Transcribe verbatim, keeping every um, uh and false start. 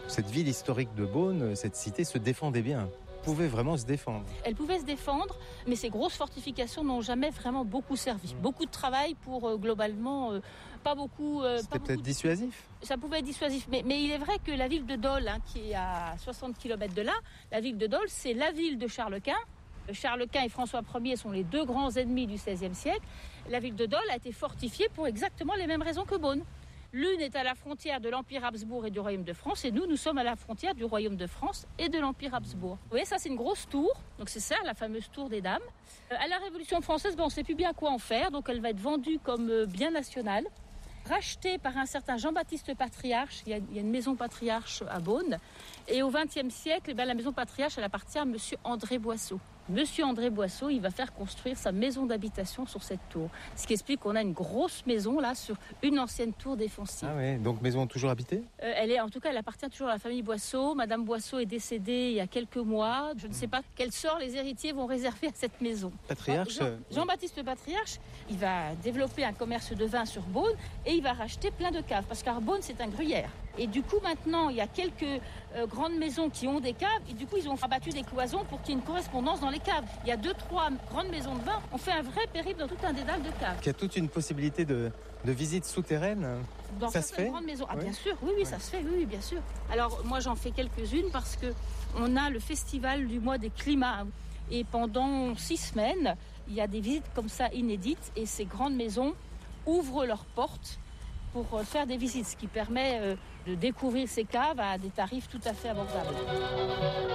Cette ville historique de Beaune, cette cité se défendait bien. Pouvait vraiment se défendre. Elle pouvait se défendre, mais ces grosses fortifications n'ont jamais vraiment beaucoup servi. Mmh. Beaucoup de travail pour euh, globalement euh, pas beaucoup. Euh, C'était pas peut-être beaucoup dissuasif. de... Ça pouvait être dissuasif, mais, mais il est vrai que la ville de Dole, hein, qui est à soixante kilomètres de là, la ville de Dole, c'est la ville de Charles Quint. Charles Quint et François Ier sont les deux grands ennemis du seizième siècle. La ville de Dole a été fortifiée pour exactement les mêmes raisons que Beaune. L'une est à la frontière de l'Empire Habsbourg et du Royaume de France, et nous, nous sommes à la frontière du Royaume de France et de l'Empire Habsbourg. Vous voyez, ça, c'est une grosse tour. Donc, c'est ça, la fameuse tour des Dames. Euh, à la Révolution française, ben, on ne sait plus bien quoi en faire. Donc, elle va être vendue comme euh, bien national, rachetée par un certain Jean-Baptiste Patriarche. Il y a, il y a une maison patriarche à Beaune. Et au vingtième siècle, ben, la maison patriarche, elle appartient à monsieur André Boisseau. Monsieur André Boisseau, il va faire construire sa maison d'habitation sur cette tour. Ce qui explique qu'on a une grosse maison là sur une ancienne tour défensive. Ah ouais, donc maison toujours habitée ? euh, Elle est, en tout cas, elle appartient toujours à la famille Boisseau. Madame Boisseau est décédée il y a quelques mois. Je ne sais pas quel sort les héritiers vont réserver à cette maison. Patriarche. Jean, Jean-Baptiste Patriarche, il va développer un commerce de vin sur Beaune et il va racheter plein de caves parce qu'à Beaune c'est un gruyère. Et du coup maintenant il y a quelques euh, grandes maisons qui ont des caves et du coup ils ont rabattu des cloisons pour qu'il y ait une correspondance dans les caves. Il y a deux, trois grandes maisons de vin. On fait un vrai périple dans tout un dédale de caves. Il y a toute une possibilité de, de visite souterraine. Dans ça se fait grandes maisons. Ah oui. Bien sûr, oui, oui, ouais. Ça se fait, oui, oui, bien sûr. Alors moi j'en fais quelques-unes parce que on a le festival du mois des climats. Et pendant six semaines, il y a des visites comme ça inédites et ces grandes maisons ouvrent leurs portes pour faire des visites, ce qui permet de découvrir ces caves à des tarifs tout à fait abordables.